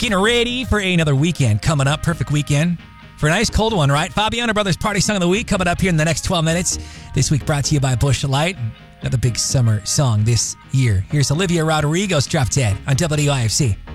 Getting ready for another weekend coming up. Perfect weekend for a nice cold one, right? Fabiano Brothers Party Song of the Week coming up here in the next 12 minutes. This week brought to you by Busch Light. Another big summer song this year. Here's Olivia Rodrigo's Drop Dead on WIFC.